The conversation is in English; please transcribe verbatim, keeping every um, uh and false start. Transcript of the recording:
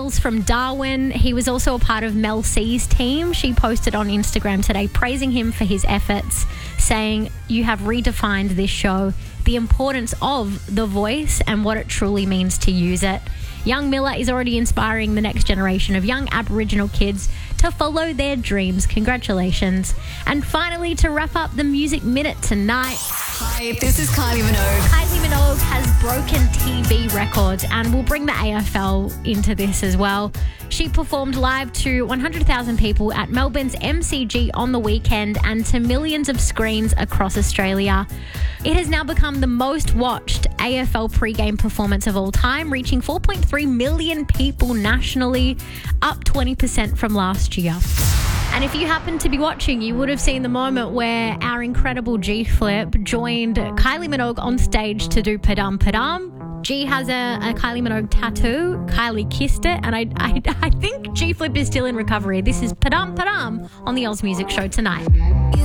hails from Darwin. He was also a part of Mel C's team. She posted on Instagram today praising him for his efforts, saying, "You have redefined this show, the importance of the voice and what it truly means to use it." Young Miller is already inspiring the next generation of young Aboriginal kids to follow their dreams. Congratulations. And finally, to wrap up the Music Minute tonight. Hi, this is Kylie Minogue. Kylie Minogue has broken T V records, and we'll bring the A F L into this as well. She performed live to one hundred thousand people at Melbourne's M C G on the weekend and to millions of screens across Australia. It has now become the most watched A F L pre-game performance of all time, reaching four point three million people nationally, up twenty percent from last year. And if you happen to be watching, you would have seen the moment where our incredible G-Flip joined Kylie Minogue on stage to do Padam Padam. G has a, a Kylie Minogue tattoo. Kylie kissed it, and I, I, I think G-Flip is still in recovery. This is Padam Padam on the Oz Music Show tonight.